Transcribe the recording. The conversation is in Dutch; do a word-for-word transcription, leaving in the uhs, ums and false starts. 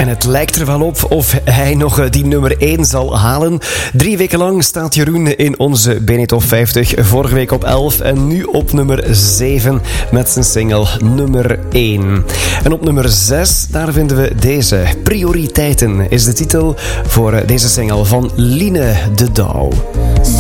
En het lijkt er wel op of hij nog die nummer één zal halen. Drie weken lang staat Jeroen in onze B N E Top vijftig. Vorige week op elf en nu op nummer zeven met zijn single nummer één. En op nummer zes, daar vinden we deze. Prioriteiten is de titel voor deze single van Line de Douw.